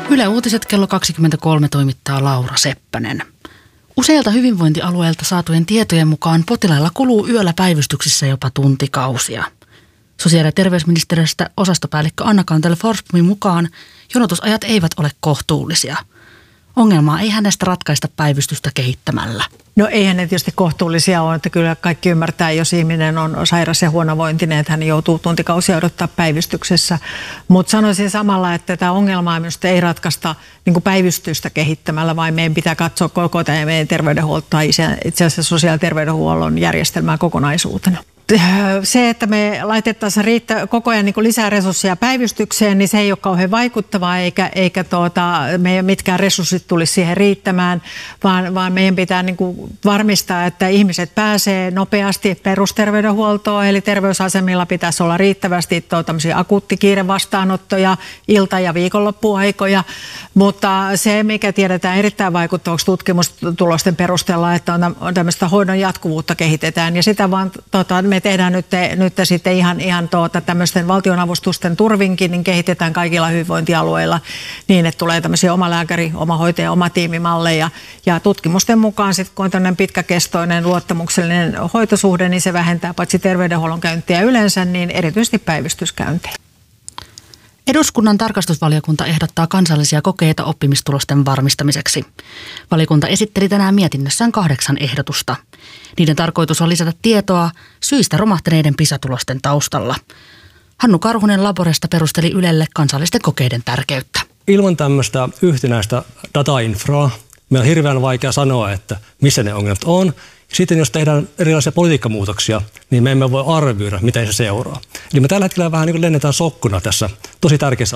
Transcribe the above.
Yle Uutiset kello 23 toimittaa Laura Seppänen. Useilta hyvinvointialueilta saatujen tietojen mukaan potilailla kuluu yöllä päivystyksissä jopa tuntikausia. Sosiaali- ja terveysministeriöstä osastopäällikkö Anna Kantele-Forsblomin mukaan jonotusajat eivät ole kohtuullisia. Ongelmaa ei hänestä ratkaista päivystystä kehittämällä. No eihän ne tietysti kohtuullisia ole, että kyllä kaikki ymmärtää, jos ihminen on sairas ja huonovointinen, että hän joutuu tuntikausia odottaa päivystyksessä. Mutta sanoisin samalla, että tämä ongelmaa minusta ei ratkaista niin kuin päivystystä kehittämällä, vaan meidän pitää katsoa koko tämä meidän terveydenhuoltoa, itse asiassa sosiaali- ja terveydenhuollon järjestelmää kokonaisuutena. Se, että me laitettaisiin koko ajan niin kuin lisää resursseja päivystykseen, niin se ei ole kauhean vaikuttavaa, eikä meidän mitkään resurssit tulisi siihen riittämään, vaan meidän pitää niin kuin varmistaa, että ihmiset pääsee nopeasti perusterveydenhuoltoon, eli terveysasemilla pitäisi olla riittävästi tämmöisiä akuuttikiirevastaanottoja, ilta- ja viikonloppuaikoja, mutta se, mikä tiedetään erittäin vaikuttavaksi tutkimustulosten perusteella, että on tämmöistä hoidon jatkuvuutta kehitetään, ja sitä vaan me tehdään nyt sitten ihan tämmöisten valtionavustusten turvinkin, niin kehitetään kaikilla hyvinvointialueilla niin, että tulee tämmöisiä oma lääkäri, oma hoitaja, oma tiimimalleja. Ja tutkimusten mukaan sitten, kun on tämmöinen pitkäkestoinen luottamuksellinen hoitosuhde, niin se vähentää paitsi terveydenhuollon käyntiä yleensä, niin erityisesti päivystyskäyntejä. Eduskunnan tarkastusvaliokunta ehdottaa kansallisia kokeita oppimistulosten varmistamiseksi. Valiokunta esitteli tänään mietinnössään 8 ehdotusta. Niiden tarkoitus on lisätä tietoa syistä romahtaneiden PISA-tulosten taustalla. Hannu Karhunen Laboresta perusteli Ylelle kansallisten kokeiden tärkeyttä. Ilman tämmöistä yhtenäistä datainfraa meillä on hirveän vaikea sanoa, että missä ne ongelmat on. Sitten jos tehdään erilaisia politiikkamuutoksia, niin me emme voi arvioida, miten se seuraa. Eli me tällä hetkellä vähän niin kuin lennetään sokkuna tässä tosi tärkeässä